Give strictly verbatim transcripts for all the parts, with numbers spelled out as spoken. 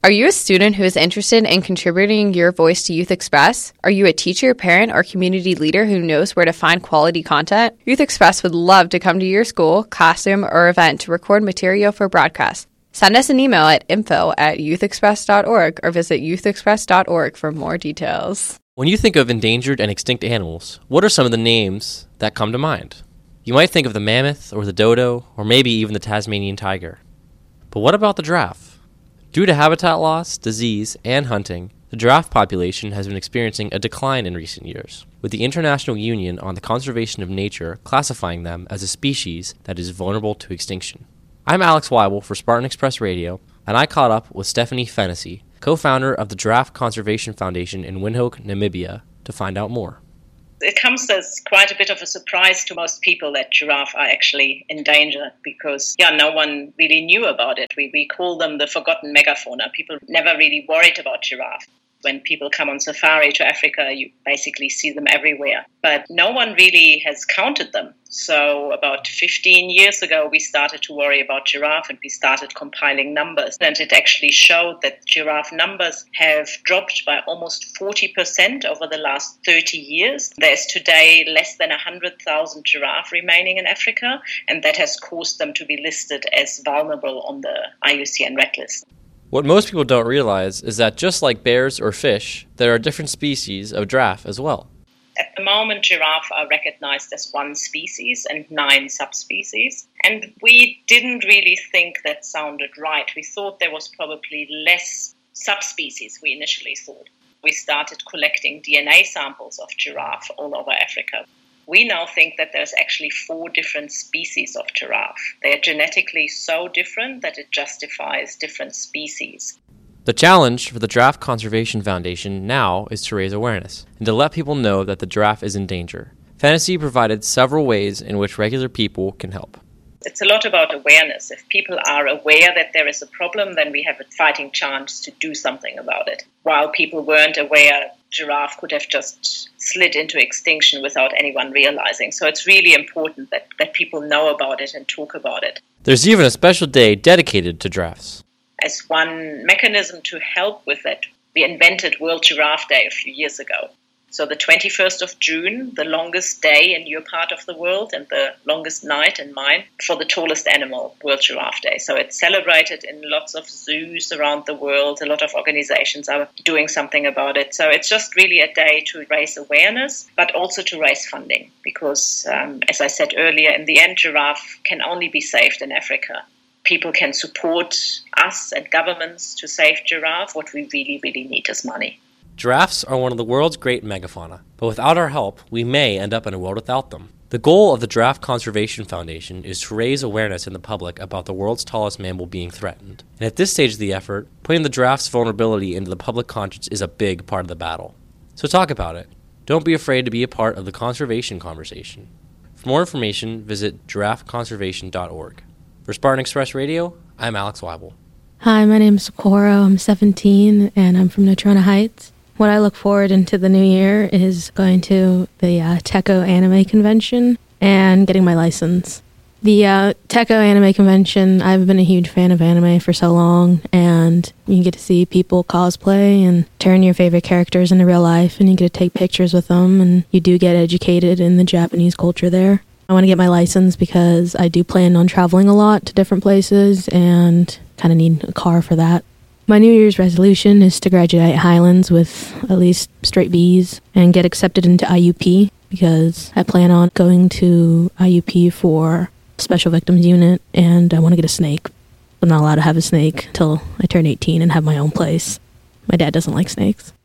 Are you a student who is interested in contributing your voice to Youth Express? Are you a teacher, parent, or community leader who knows where to find quality content? Youth Express would love to come to your school, classroom, or event to record material for broadcast. Send us an email at info at youthexpress dot org or visit youth express dot org for more details. When you think of endangered and extinct animals, what are some of the names that come to mind? You might think of the mammoth or the dodo or maybe even the Tasmanian tiger. But what about the giraffe? Due to habitat loss, disease, and hunting, the giraffe population has been experiencing a decline in recent years, with the International Union on the Conservation of Nature classifying them as a species that is vulnerable to extinction. I'm Alex Weibel for Spartan Express Radio, and I caught up with Stephanie Fennessy, co-founder of the Giraffe Conservation Foundation in Windhoek, Namibia, to find out more. It comes as quite a bit of a surprise to most people that giraffe are actually in danger because, yeah, no one really knew about it. We, we call them the forgotten megafauna. People never really worried about giraffe. When people come on safari to Africa, you basically see them everywhere. But no one really has counted them. So about fifteen years ago, we started to worry about giraffe and we started compiling numbers. And it actually showed that giraffe numbers have dropped by almost forty percent over the last thirty years. There's today less than one hundred thousand giraffe remaining in Africa, and that has caused them to be listed as vulnerable on the I U C N Red List. What most people don't realize is that just like bears or fish, there are different species of giraffe as well. At the moment, giraffe are recognized as one species and nine subspecies. And we didn't really think that sounded right. We thought there was probably less subspecies, we initially thought. We started collecting D N A samples of giraffe all over Africa. We now think that there's actually four different species of giraffe. They're genetically so different that it justifies different species. The challenge for the Giraffe Conservation Foundation now is to raise awareness and to let people know that the giraffe is in danger. Fennessy provided several ways in which regular people can help. It's a lot about awareness. If people are aware that there is a problem, then we have a fighting chance to do something about it. While people weren't aware, giraffe could have just slid into extinction without anyone realizing. So it's really important that, that people know about it and talk about it. There's even a special day dedicated to giraffes. As one mechanism to help with that, we invented World Giraffe Day a few years ago. So the twenty-first of June, the longest day in your part of the world and the longest night in mine, for the tallest animal, World Giraffe Day. So it's celebrated in lots of zoos around the world. A lot of organizations are doing something about it. So it's just really a day to raise awareness, but also to raise funding. Because, um, as I said earlier, in the end, giraffe can only be saved in Africa. People can support us and governments to save giraffe. What we really, really need is money. Giraffes are one of the world's great megafauna, but without our help, we may end up in a world without them. The goal of the Giraffe Conservation Foundation is to raise awareness in the public about the world's tallest mammal being threatened. And at this stage of the effort, putting the giraffe's vulnerability into the public conscience is a big part of the battle. So talk about it. Don't be afraid to be a part of the conservation conversation. For more information, visit giraffe conservation dot org. For Spartan Express Radio, I'm Alex Weibel. Hi, my name is Socorro. I'm seventeen, and I'm from Natrona Heights. What I look forward into the new year is going to the uh, Techo Anime Convention and getting my license. The uh, Techo Anime Convention, I've been a huge fan of anime for so long, and you get to see people cosplay and turn your favorite characters into real life, and you get to take pictures with them, and you do get educated in the Japanese culture there. I want to get my license because I do plan on traveling a lot to different places and kind of need a car for that. My New Year's resolution is to graduate at Highlands with at least straight B's and get accepted into I U P because I plan on going to I U P for Special Victims Unit and I want to get a snake. I'm not allowed to have a snake until I turn eighteen and have my own place. My dad doesn't like snakes.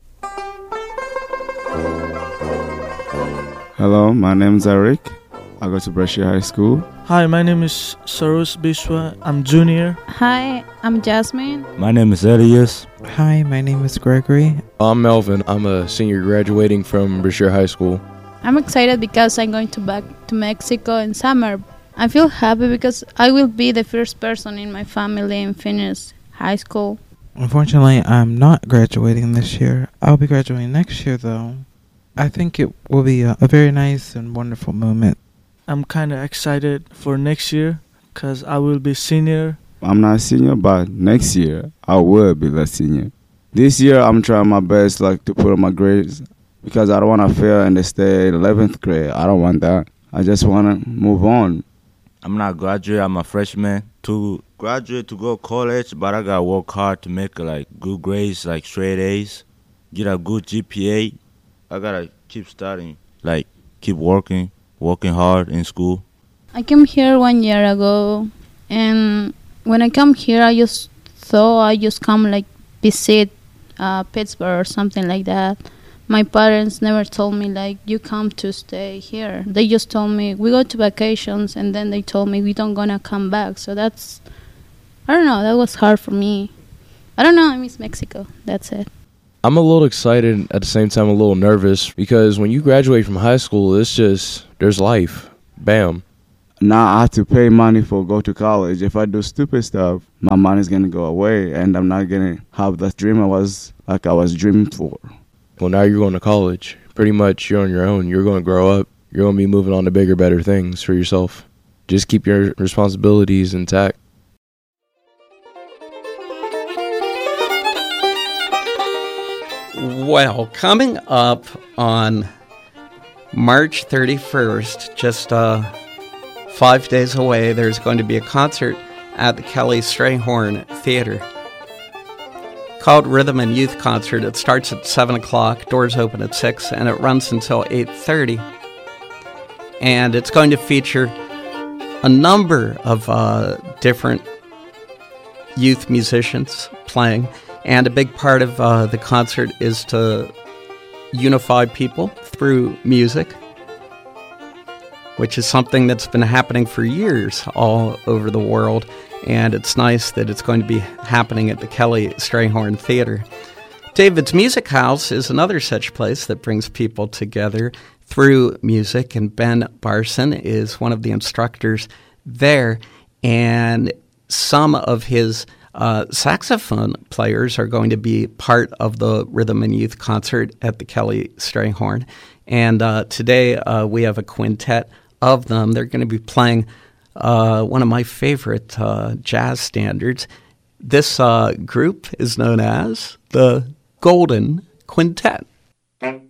Hello, my name is Eric. I go to Brescia High School. Hi, my name is Sarus Bishwa. I'm junior. Hi, I'm Jasmine. My name is Elias. Hi, my name is Gregory. I'm Melvin. I'm a senior graduating from Brescia High School. I'm excited because I'm going to back to Mexico in summer. I feel happy because I will be the first person in my family in finish high school. Unfortunately, I'm not graduating this year. I'll be graduating next year, though. I think it will be a, a very nice and wonderful moment. I'm kind of excited for next year because I will be senior I'm not a senior, but next year I will be the senior. This year I'm trying my best like to put on my grades because I don't want to fail and stay in eleventh grade. I don't want that. I just want to move on. I'm not graduate. I'm a freshman. To graduate, to go to college, but I got to work hard to make like good grades, like straight A's, get a good G P A. I got to keep studying, like keep working, working hard in school. I came here one year ago, and when I come here, I just thought I just come like visit uh, Pittsburgh or something like that. My parents never told me like you come to stay here. They just told me we go to vacations, and then they told me we don't gonna come back. So that's, I don't know, that was hard for me. I don't know, I miss Mexico. That's it. I'm a little excited, at the same time a little nervous, because when you graduate from high school, it's just, there's life. Bam. Now I have to pay money for go to college. If I do stupid stuff, my money's gonna go away, and I'm not gonna have that dream I was like I was dreaming for. Well, now you're going to college. Pretty much you're on your own. You're going to grow up. You're going to be moving on to bigger, better things for yourself. Just keep your responsibilities intact. Well, coming up on March thirty-first, just uh, five days away, there's going to be a concert at the Kelly Strayhorn Theater called Rhythm and Youth Concert. It starts at seven o'clock, doors open at six, and it runs until eight thirty. And it's going to feature a number of uh, different youth musicians playing. And a big part of uh, the concert is to unify people through music, which is something that's been happening for years all over the world. And it's nice that it's going to be happening at the Kelly Strayhorn Theater. David's Music House is another such place that brings people together through music, and Ben Barson is one of the instructors there, and some of his uh, saxophone players are going to be part of the Rhythm and Youth Concert at the Kelly Strayhorn. And uh, today uh, we have a quintet of them. They're going to be playing Uh, one of my favorite uh, jazz standards. This uh, group is known as the Golden Quintet.